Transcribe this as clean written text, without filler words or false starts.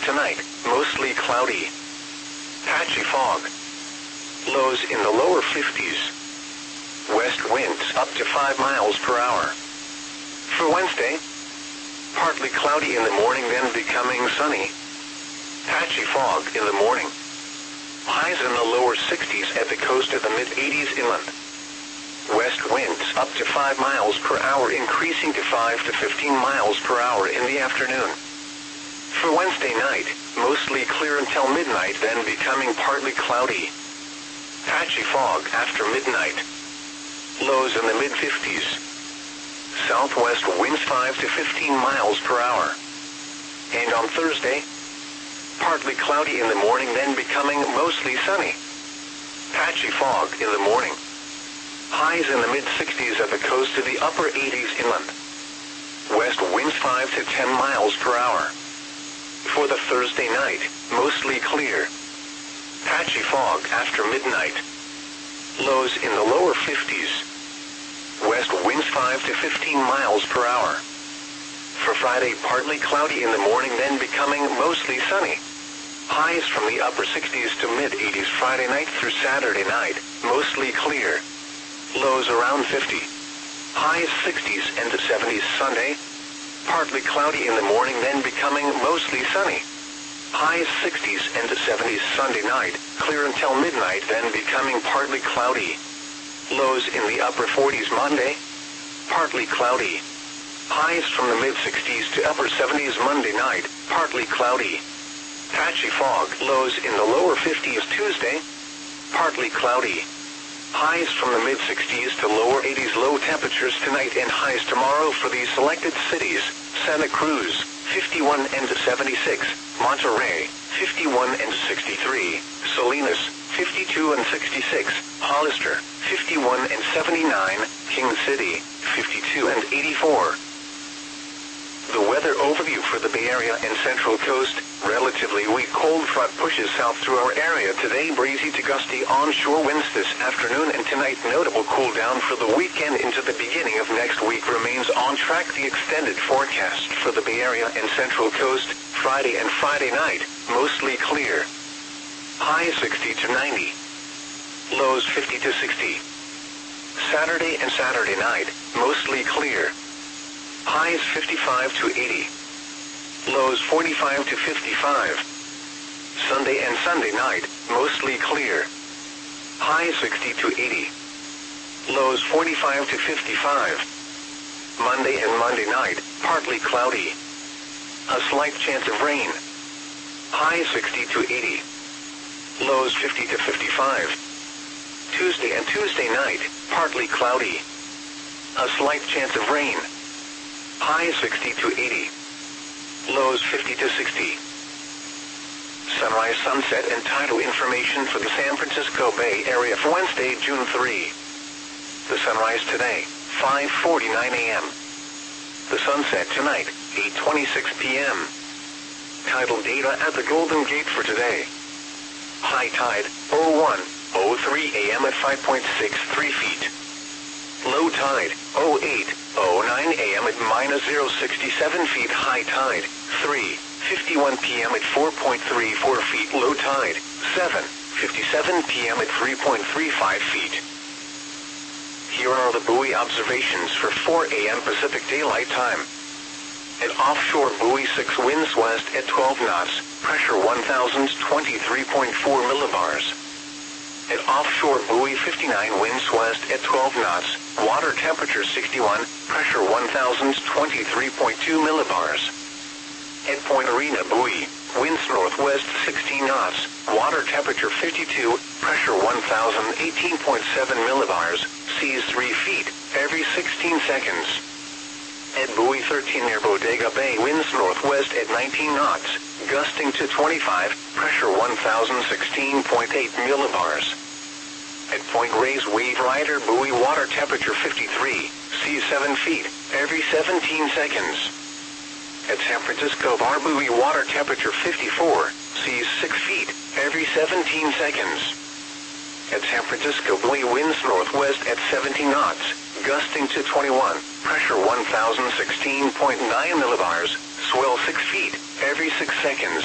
tonight, mostly cloudy. Patchy fog. Lows in the lower 50s. West winds up to 5 miles per hour. For Wednesday, partly cloudy in the morning, then becoming sunny. Patchy fog in the morning. Highs in the lower 60s at the coast, at the mid-80s inland. West winds up to 5 miles per hour, increasing to 5 to 15 miles per hour in the afternoon. For Wednesday night, mostly clear until midnight, then becoming partly cloudy. Patchy fog after midnight. Lows in the mid-50s. Southwest winds 5 to 15 miles per hour. And on Thursday, partly cloudy in the morning, then becoming mostly sunny. Patchy fog in the morning. Highs in the mid-60s at the coast to the upper 80s inland. West winds 5 to 10 miles per hour. For the Thursday night, mostly clear. Patchy fog after midnight. Lows in the lower 50s. West winds 5 to 15 miles per hour. For Friday, partly cloudy in the morning, then becoming mostly sunny. Highs from the upper 60s to mid-80s Friday night through Saturday night, mostly clear. Lows around 50. Highs 60s and 70s Sunday. Partly cloudy in the morning, then becoming mostly sunny. Highs 60s and 70s Sunday night, clear until midnight, then becoming partly cloudy. Lows in the upper 40s Monday. Partly cloudy. Highs from the mid-60s to upper 70s Monday night, partly cloudy. Patchy fog. Lows in the lower 50s Tuesday. Partly cloudy. Highs from the mid-60s to lower 80s. Low temperatures tonight and highs tomorrow for these selected cities: Santa Cruz, 51 and 76, Monterey, 51 and 63, Salinas, 52 and 66, Hollister, 51 and 79, King City, 52 and 84. The weather overview for the Bay Area and Central Coast. Relatively weak cold front pushes south through our area today. Breezy to gusty onshore winds this afternoon and tonight. Notable cool down for the weekend into the beginning of next week. Remains on track. The extended forecast for the Bay Area and Central Coast. Friday and Friday night, mostly clear. Highs 60 to 90. Lows 50 to 60. Saturday and Saturday night, mostly clear. Highs 55 to 80. Lows 45 to 55. Sunday and Sunday night, mostly clear. Highs 60 to 80. Lows 45 to 55. Monday and Monday night, partly cloudy. A slight chance of rain. Highs 60 to 80. Lows 50 to 55. Tuesday and Tuesday night, partly cloudy. A slight chance of rain. Highs 60 to 80. Lows 50 to 60. Sunrise, sunset, and tidal information for the San Francisco Bay Area for Wednesday, June 3. The sunrise today, 5:49 a.m. The sunset tonight, 8:26 p.m. Tidal data at the Golden Gate for today. High tide, 01:03 a.m. at 5.63 feet. Low tide, 08:09 a.m. at -0.67 feet. High tide, 3:51 p.m. at 4.34 feet. Low tide, 7:57 p.m. at 3.35 feet. Here are the buoy observations for 4 a.m. Pacific Daylight Time. At offshore buoy 6 winds west at 12 knots, pressure 1,023.4 millibars. At offshore buoy 59 winds west at 12 knots, water temperature 61, pressure 1,023.2 millibars. At Point Arena buoy, winds northwest 16 knots, water temperature 52, pressure 1,018.7 millibars, seas 3 feet, every 16 seconds. At buoy 13 near Bodega Bay, winds northwest at 19 knots, gusting to 25, pressure 1,016.8 millibars. At Point Reyes Wave Rider buoy, water temperature 53, seas 7 feet, every 17 seconds. At San Francisco Bar buoy, water temperature 54, seas 6 feet, every 17 seconds. At San Francisco buoy, winds northwest at 17 knots, gusting to 21, pressure 1,016.9 millibars, swell 6 feet, every 6 seconds.